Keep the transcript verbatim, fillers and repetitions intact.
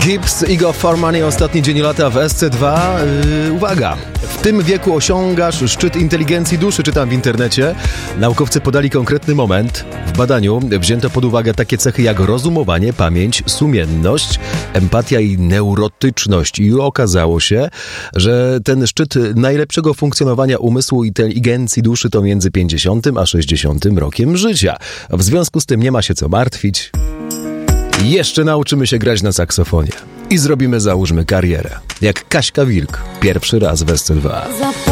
Gibbs, Ego for Money, ostatni dzień lata w S C dwa. Yy, uwaga, w tym wieku osiągasz szczyt inteligencji duszy, czytam w internecie. Naukowcy podali konkretny moment. W badaniu wzięto pod uwagę takie cechy jak rozumowanie, pamięć, sumienność, empatia i neurotyczność. I okazało się, że ten szczyt najlepszego funkcjonowania umysłu i inteligencji duszy to między pięćdziesiątym a sześćdziesiątym rokiem życia. W związku z tym nie ma się co martwić. Jeszcze nauczymy się grać na saksofonie. I zrobimy, załóżmy, karierę. Jak Kaśka Wilk. Pierwszy raz w S C dwa.